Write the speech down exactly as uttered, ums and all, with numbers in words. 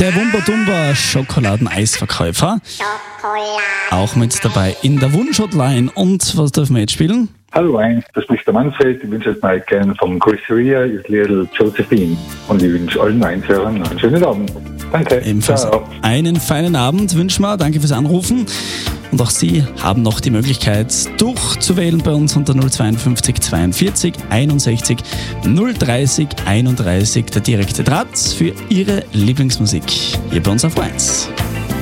Der Wumba Dumba Schokoladeneisverkäufer. Auch mit dabei in der Wunschhotline. Und was dürfen wir jetzt spielen? Hallo eins, das spricht der Manfred. Ich wünsche euch mal gerne vom Chris Ria, ist Little Josephine. Und ich wünsche allen Einhörern noch einen schönen Abend. Danke. Ebenfalls Ciao. einen feinen Abend wünschen wir. Danke fürs Anrufen. Und auch Sie haben noch die Möglichkeit, durchzuwählen bei uns unter null zweiundfünfzig zweiundvierzig einundsechzig null dreißig einunddreißig, der direkte Draht für Ihre Lieblingsmusik hier bei uns auf eins.